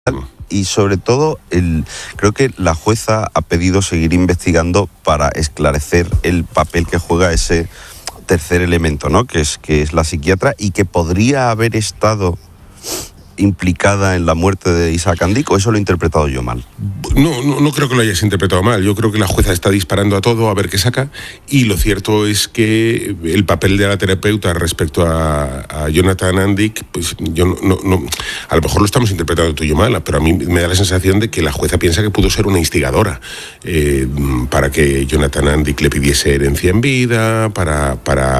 Y sobre todo, creo que la jueza ha pedido seguir investigando para esclarecer el papel que juega ese tercer elemento, ¿no? Que es la psiquiatra, y que podría haber estado implicada en la muerte de Isaac Andic, ¿o eso lo he interpretado yo mal? No creo que lo hayas interpretado mal. Yo creo que la jueza está disparando a todo a ver qué saca, y lo cierto es que el papel de la terapeuta respecto a Jonathan Andic, pues yo no a lo mejor lo estamos interpretando tú y yo mal, pero a mí me da la sensación de que la jueza piensa que pudo ser una instigadora para que Jonathan Andic le pidiese herencia en vida, para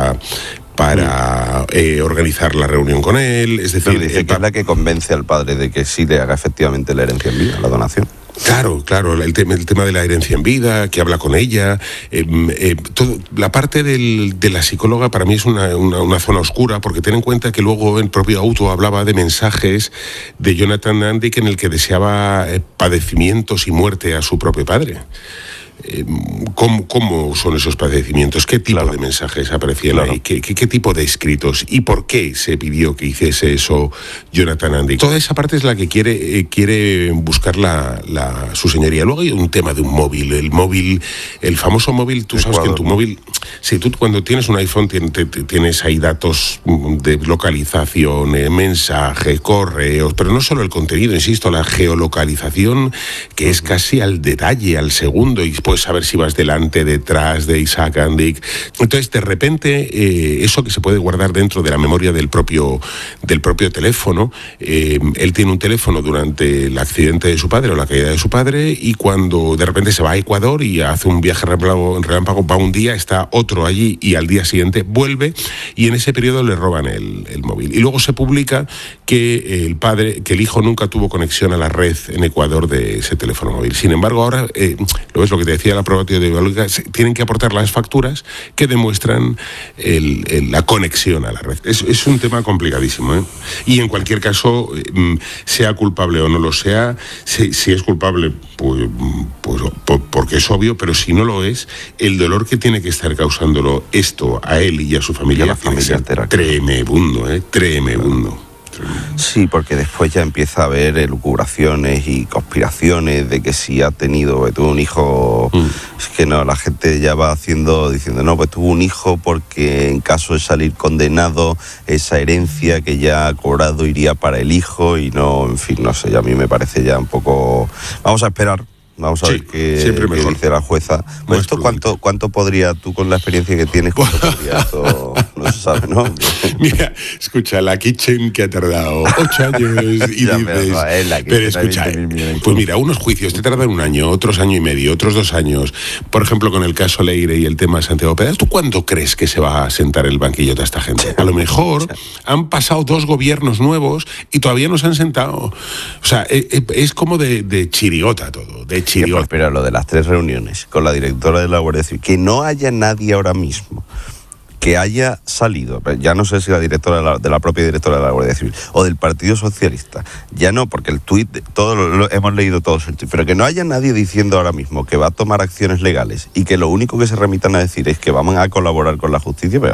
organizar la reunión con él, es decir... Pero dice que es la que convence al padre de que sí le haga efectivamente la herencia en vida, la donación. Claro, el tema de la herencia en vida, que habla con ella, la parte de la psicóloga para mí es una zona oscura, porque ten en cuenta que luego el propio auto hablaba de mensajes de Jonathan Andic en el que deseaba padecimientos y muerte a su propio padre. ¿Cómo son esos padecimientos? ¿Qué tipo de mensajes aparecían ahí? ¿Qué tipo de escritos? ¿Y por qué se pidió que hiciese eso Jonathan Andic? Toda esa parte es la que quiere buscar su señoría. Luego hay un tema de un móvil. El famoso móvil, tú sabes que en tu móvil... Sí, tú cuando tienes un iPhone tienes ahí datos de localización, mensajes, correos, pero no solo el contenido, insisto, la geolocalización, que es casi al detalle, al segundo, y puedes saber si vas delante, detrás de Isaac Andic. Entonces, de repente, eso que se puede guardar dentro de la memoria del propio teléfono, él tiene un teléfono durante el accidente de su padre o la caída de su padre, y cuando de repente se va a Ecuador y hace un viaje relámpago, va un día, está otro allí, y al día siguiente vuelve, y en ese periodo le roban el móvil. Y luego se publica que el hijo nunca tuvo conexión a la red en Ecuador de ese teléfono móvil. Sin embargo, ahora, lo que te decía la prueba teórica, tienen que aportar las facturas que demuestran la conexión a la red. Es un tema complicadísimo, ¿eh? Y en cualquier caso, sea culpable o no lo sea, si es culpable, pues porque es obvio, pero si no lo es, el dolor que tiene que estar causándolo esto a él y a su familia, la familia entera, tremebundo, tremebundo. Sí, porque después ya empieza a haber elucubraciones y conspiraciones de que si tuvo un hijo, es que no, la gente ya va diciendo, no, pues tuvo un hijo porque en caso de salir condenado, esa herencia que ya ha cobrado iría para el hijo, y no, en fin, no sé, ya a mí me parece ya un poco... Vamos a esperar. Vamos a ver qué dice la jueza. Pues esto, ¿cuánto podría, tú con la experiencia que tienes, cuánto podría esto? No se sabe, ¿no? Mira, escucha, la Kitchen que ha tardado 8 años y ya, dices... Pero escucha, pues mira, unos juicios te tardan 1 año, otros 1 año y medio, otros 2 años. Por ejemplo, con el caso Leire y el tema Santiago Pedraza, ¿tú cuándo crees que se va a sentar el banquillo de esta gente? A lo mejor han pasado 2 gobiernos nuevos y todavía no se han sentado. O sea, es como de chirigota todo, de chirigota. Pero lo de las 3 reuniones con la directora de la Guardia Civil, que no haya nadie ahora mismo que haya salido, ya no sé si la directora de la propia directora de la Guardia Civil o del Partido Socialista, ya no, porque el tuit, hemos leído todos el tuit, pero que no haya nadie diciendo ahora mismo que va a tomar acciones legales y que lo único que se remitan a decir es que van a colaborar con la justicia, pero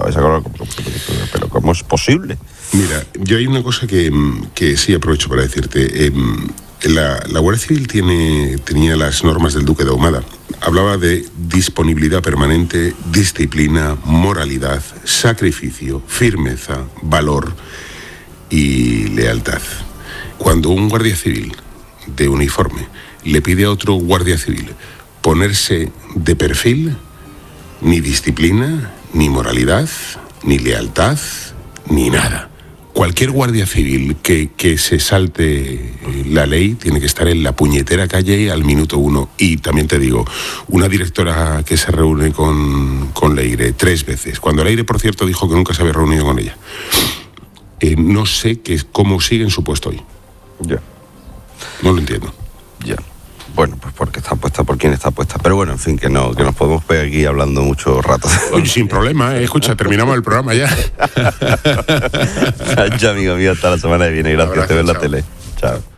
¿cómo es posible? Mira, yo hay una cosa que sí aprovecho para decirte. La Guardia Civil tenía las normas del Duque de Ahumada. Hablaba de disponibilidad permanente, disciplina, moralidad, sacrificio, firmeza, valor y lealtad. Cuando un guardia civil de uniforme le pide a otro guardia civil ponerse de perfil, ni disciplina, ni moralidad, ni lealtad, ni nada. Cualquier guardia civil que se salte la ley tiene que estar en la puñetera calle al minuto 1. Y también te digo, una directora que se reúne con Leire 3 veces, cuando Leire, por cierto, dijo que nunca se había reunido con ella, no sé cómo sigue en su puesto hoy. Ya. No lo entiendo. Ya. Bueno, pues porque está puesta por quien está puesta. Pero bueno, en fin, que nos podemos pegar aquí hablando mucho rato. Oye, sin problema, escucha, terminamos el programa ya. Ya, amigo mío, hasta la semana que viene. Gracias, te veo en la tele. Chao.